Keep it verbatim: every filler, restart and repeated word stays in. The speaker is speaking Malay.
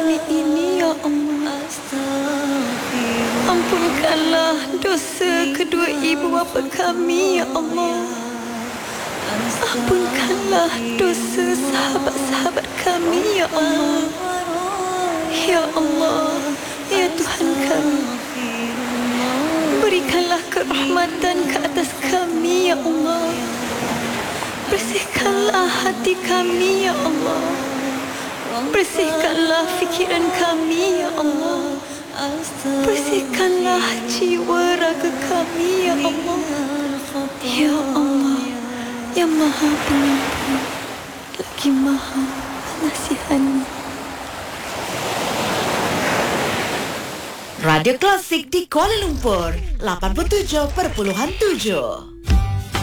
kami ini, ya Allah. Ampunkanlah dosa kedua ibu bapa kami, ya Allah. Ampunkanlah dosa sahabat-sahabat kami, ya Allah. Ya Allah, ya Tuhan kami, berikanlah kerahmatan ke atas kami, ya Allah. Bersihkanlah hati kami, ya Allah. Bersihkanlah fikiran kami, ya Allah. Bersihkanlah jiwa raga kami, ya Allah. Ya Allah, yang Maha Pengampun lagi Maha Pengasihani. Radio Klasik di Kuala Lumpur, lapan puluh tujuh perpuluhan tujuh.